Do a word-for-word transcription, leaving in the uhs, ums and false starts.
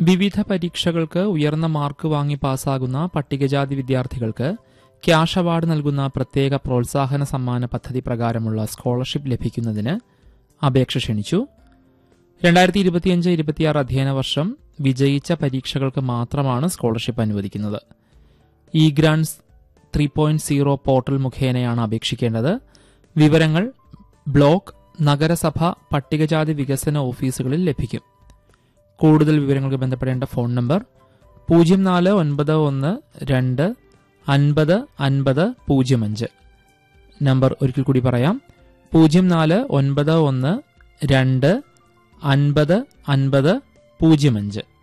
വിവിധ പരീക്ഷകൾക്ക് ഉയർന്ന മാർക്ക് വാങ്ങി പാസ്സാകുന്ന പട്ടികജാതി വിദ്യാർത്ഥികൾക്ക് ക്യാഷ് അവാർഡ് നൽകുന്ന പ്രത്യേക പ്രോത്സാഹന സമ്മാന പദ്ധതി പ്രകാരമുള്ള സ്കോളർഷിപ്പ് ലഭിക്കുന്നതിന് അപേക്ഷ ക്ഷണിച്ചു. രണ്ടായിരത്തി ഇരുപത്തിയഞ്ച് ഇരുപത്തിയാറ് അധ്യയന വർഷം വിജയിച്ച പരീക്ഷകൾക്ക് മാത്രമാണ് സ്കോളർഷിപ്പ് അനുവദിക്കുന്നത്. E grants three point zero portal മുഖേനയാണ് അപേക്ഷിക്കേണ്ടത്. വിവരങ്ങൾ ബ്ലോക്ക്, നഗരസഭ, പട്ടികജാതി വികസന ഓഫീസുകളിൽ ലഭിക്കും. കൂടുതൽ വിവരങ്ങൾക്ക് ബന്ധപ്പെടേണ്ട ഫോൺ നമ്പർ പൂജ്യം നാല് ഒൻപത് ഒന്ന് രണ്ട് അൻപത് അൻപത് പൂജ്യം അഞ്ച്. നമ്പർ ഒരിക്കൽ കൂടി പറയാം: പൂജ്യം നാല് ഒൻപത് ഒന്ന് രണ്ട് അൻപത് അൻപത് പൂജ്യം അഞ്ച്.